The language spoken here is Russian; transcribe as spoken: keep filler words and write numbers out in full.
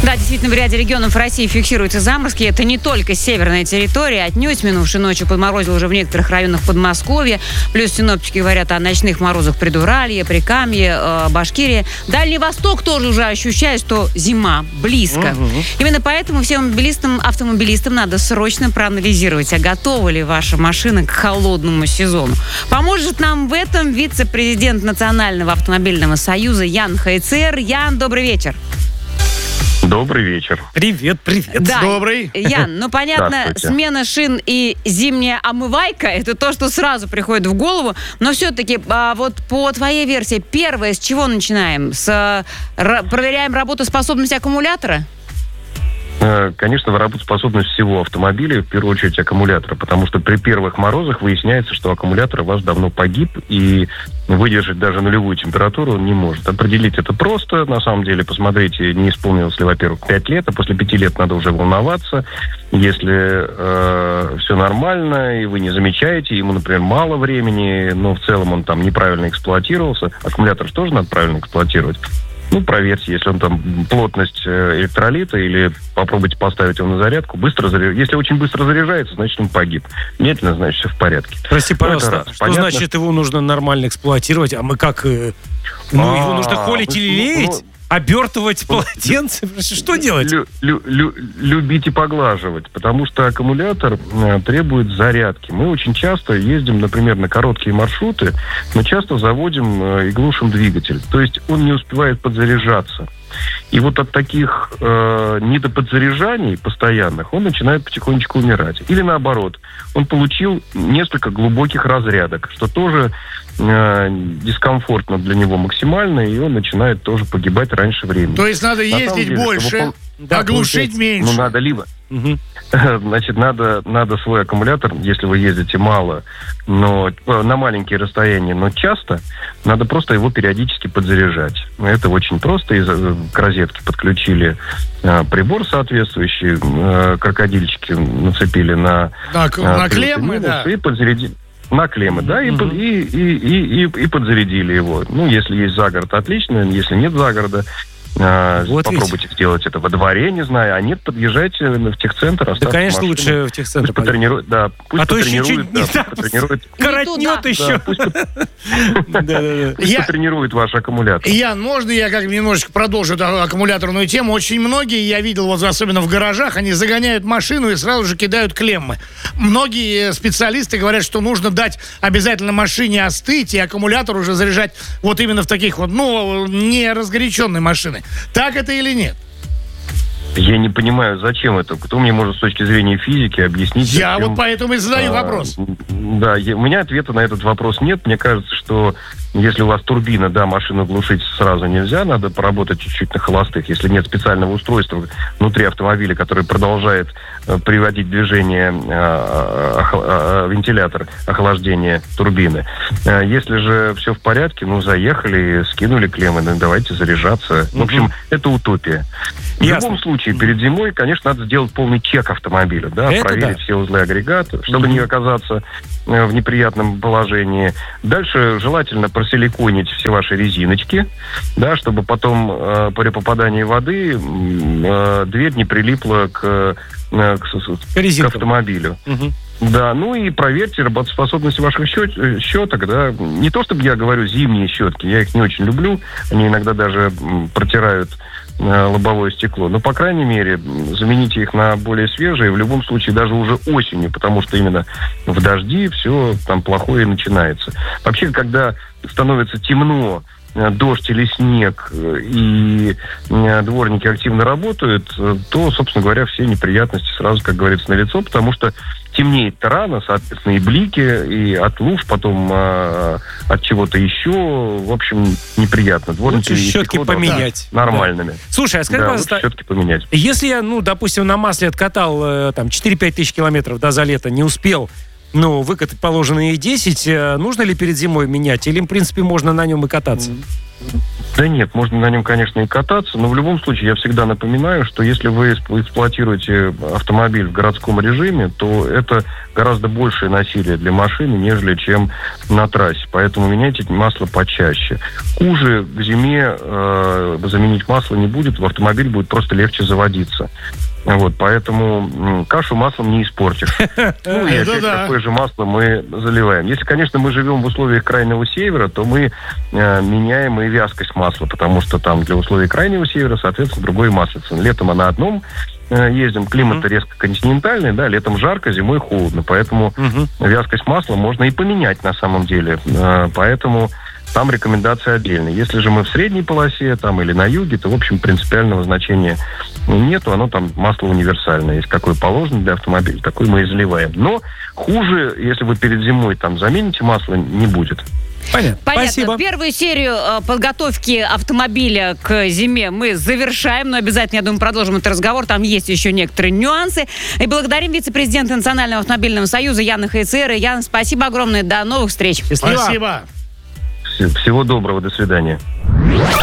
Да, действительно, в ряде регионов России фиксируются заморозки. Это не только северная территория. Отнюдь минувшей ночью подморозило уже в некоторых районах Подмосковья. Плюс синоптики говорят о ночных морозах Придуралье, Прикамье, э, Башкирии. Дальний Восток тоже уже ощущает, что зима близко. Угу. Именно поэтому всем автомобилистам, автомобилистам надо срочно проанализировать, а готова ли ваша машина к холодному сезону. Поможет нам в этом вице-президент Национального автомобильного союза Ян Хайцер. Ян, добрый вечер. Добрый вечер. Привет, привет. Да, добрый. Ян, ну понятно, смена шин и зимняя омывайка – это то, что сразу приходит в голову. Но все-таки а, вот по твоей версии, первое, с чего начинаем? С, р- проверяем работоспособность аккумулятора? Конечно, работоспособность всего автомобиля, в первую очередь аккумулятора, потому что при первых морозах выясняется, что аккумулятор у вас давно погиб, и выдержать даже нулевую температуру он не может. Определить это просто, на самом деле, посмотрите, не исполнилось ли, во-первых, пять лет, а после пяти лет надо уже волноваться. Если э, все нормально, и вы не замечаете, ему, например, мало времени, но в целом он там неправильно эксплуатировался, аккумулятор же тоже надо правильно эксплуатировать. Ну, проверьте, если он там плотность электролита, или попробуйте поставить его на зарядку. Быстро заряжается. Если очень быстро заряжается, значит, он погиб. Медленно, значит, все в порядке. Прости, пожалуйста, что Понятно, значит его нужно нормально эксплуатировать? А мы как? Ну, а, его нужно холить или леять? Ну, обертывать полотенце? Что делать? Лю- лю- лю- любить и поглаживать, потому что аккумулятор э, требует зарядки. Мы очень часто ездим, например, на короткие маршруты, мы часто заводим э, и глушим двигатель. То есть он не успевает подзаряжаться. И вот от таких э, недоподзаряжаний постоянных он начинает потихонечку умирать. Или наоборот, он получил несколько глубоких разрядок, что тоже э, дискомфортно для него максимально, и он начинает тоже погибать раньше времени. То есть надо На ездить деле, больше, чтобы... да, оглушить получается. меньше. Ну, надо либо... Угу. Значит, надо, надо свой аккумулятор, если вы ездите мало, но на маленькие расстояния, но часто, надо просто его периодически подзаряжать. Это очень просто. Из, к розетке подключили э, прибор соответствующий, э, крокодильчики нацепили на... На, э, на клеммы, да. И подзарядили. На клеммы, да, и, uh-huh. и, и, и, и, и подзарядили его. Ну, если есть загород, отлично, если нет загорода, вот попробуйте ведь. сделать это во дворе, не знаю, а нет, подъезжайте в техцентр, оставьте Да, конечно, машину. лучше в техцентр. Пусть потренирует, да, пусть а то еще чуть да, не так коротнет еще. Пусть потренирует ваш аккумулятор. Ян, можно я как немножечко продолжу эту аккумуляторную тему? Очень многие, я видел, вот особенно в гаражах, они загоняют машину и сразу же кидают клеммы. Многие специалисты говорят, что нужно дать обязательно машине остыть и аккумулятор уже заряжать вот именно в таких вот, ну, не разгоряченной машины. Так это или нет? Я не понимаю, зачем это. Кто мне может с точки зрения физики объяснить? Я зачем... вот поэтому и задаю а, вопрос. Да, я, у меня ответа на этот вопрос нет. Мне кажется, что если у вас турбина, да, машину глушить сразу нельзя, надо поработать чуть-чуть на холостых. Если нет специального устройства внутри автомобиля, которое продолжает э, приводить в движение э, э, э, вентилятор охлаждения турбины. Э, если же все в порядке, ну, заехали, скинули клеммы, ну, давайте заряжаться. В общем, это утопия. В Ясно. любом случае, перед зимой, конечно, надо сделать полный чек автомобиля, да, это проверить да. все узлы агрегата, чтобы mm-hmm. не оказаться э, в неприятном положении. Дальше желательно просиликонить все ваши резиночки, да, чтобы потом э, при попадании воды э, дверь не прилипла к, э, к, к автомобилю. Mm-hmm. Да, ну и проверьте работоспособность ваших счет, щеток, да. Не то, чтобы я говорю зимние щетки, я их не очень люблю, они иногда даже протирают лобовое стекло. Но, по крайней мере, замените их на более свежие, в любом случае, даже уже осенью, потому что именно в дожди все там плохое начинается. Вообще, когда становится темно, дождь или снег, и дворники активно работают, то, собственно говоря, все неприятности сразу, как говорится, налицо, потому что темнеет рано, соответственно, и блики, и от луж, потом а, от чего-то еще. В общем, неприятно. Дворники лучше щетки поменять. Нормальными. Да. Слушай, а скажи, да, пожалуйста, щетки поменять. Если я, ну, допустим, на масле откатал там четыре-пять тысяч километров, да, за лето, не успел, ну, выкатать положенные десять, нужно ли перед зимой менять? Или, в принципе, можно на нем и кататься? Да нет, можно на нем, конечно, и кататься, но в любом случае я всегда напоминаю, что если вы эксплуатируете автомобиль в городском режиме, то это гораздо большее насилие для машины, нежели чем на трассе. Поэтому меняйте масло почаще. Хуже к зиме э, заменить масло не будет, в автомобиль будет просто легче заводиться. Вот, поэтому кашу маслом не испортишь. Ну, и опять такое же масло мы заливаем. Если, конечно, мы живем в условиях крайнего севера, то мы э, меняем и вязкость масла, потому что там для условий крайнего севера, соответственно, другое масло. Летом мы на одном э, ездим, климат uh-huh. резко континентальный, да, летом жарко, зимой холодно, поэтому uh-huh. вязкость масла можно и поменять на самом деле. Э, поэтому там рекомендации отдельные. Если же мы в средней полосе там, или на юге, то, в общем, принципиального значения нету. Оно там, масло универсальное. Есть какое положено для автомобиля, такое мы и заливаем. Но хуже, если вы перед зимой там замените масло, не будет. Понятно. Понятно. Спасибо. Первую серию э, подготовки автомобиля к зиме мы завершаем, но обязательно, я думаю, продолжим этот разговор. Там есть еще некоторые нюансы. И благодарим вице-президента Национального автомобильного союза Яна Хайцера. Яна, спасибо огромное. До новых встреч. Счастливо. Спасибо. Всего доброго. До свидания.